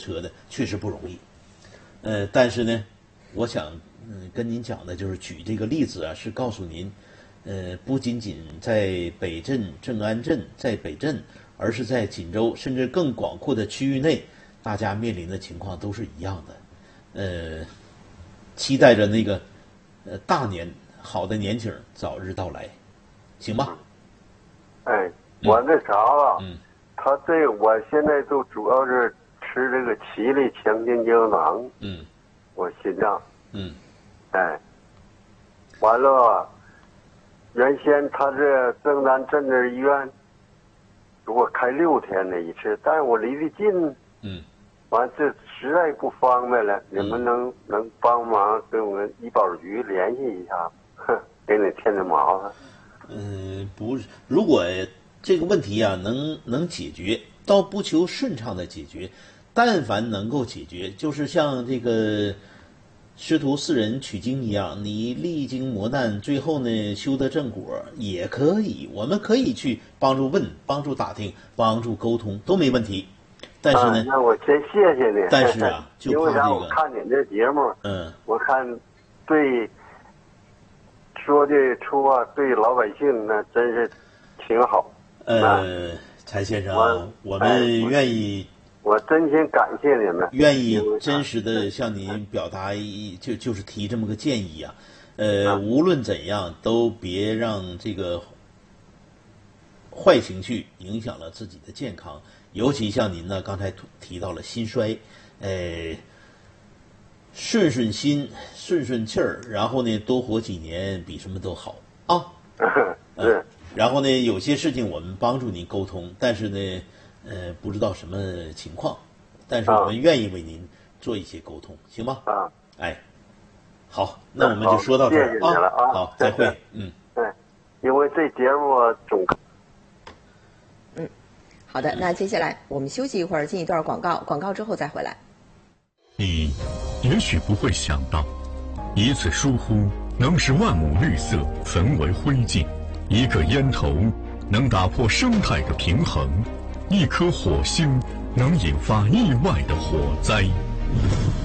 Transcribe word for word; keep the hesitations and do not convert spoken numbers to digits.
车的，确实不容易。呃，但是呢，我想嗯跟您讲的就是举这个例子啊，是告诉您，呃，不仅仅在北镇、正安镇，在北镇，而是在锦州，甚至更广阔的区域内，大家面临的情况都是一样的。呃，期待着那个呃大年好的年景早日到来，行吧？ 哎，我那啥了， 嗯， 他这我现在都主要是吃这个奇力强筋胶囊， 嗯， 我心脏， 嗯， 哎，完了，原先他这正南镇这医院给我开六天的一次，但是我离得近， 嗯， 完这实在不方便了，你们能能帮忙跟我们医保局联系一下，哼，给你添点麻烦。 嗯，不是，如果这个问题啊能能解决，倒不求顺畅的解决，但凡能够解决，就是像这个师徒四人取经一样，你历经磨难，最后呢修得正果也可以，我们可以去帮助问、帮助打听、帮助沟通都没问题。但是呢， 啊、那我先谢谢你。 但是啊，就因为啥？ 怕这个， 我看你这节目， 嗯， 我看对说的出啊，对老百姓那真是挺好。 呃，柴先生啊，我们愿意。 我真心感谢你们， 愿意真实的向您表达一就就是提这么个建议啊，呃，无论怎样都别让这个坏情绪影响了自己的健康，尤其像您呢，刚才提到了心衰，呃，顺顺心，顺顺气儿，然后呢，多活几年比什么都好啊。 是、呃。 然后呢，有些事情我们帮助您沟通，但是呢。呃，不知道什么情况，但是我们愿意为您做一些沟通，行吗？ 啊， 哎，好，那我们就说到这儿谢谢你了啊！ 好，再会。嗯， 对，因为这节目总。 嗯，好的，那接下来我们休息一会儿，进一段广告，广告之后再回来。 你也许不会想到，一次疏忽能使万亩绿色焚为灰烬，一个烟头能打破生态的平衡。一颗火星能引发意外的火灾。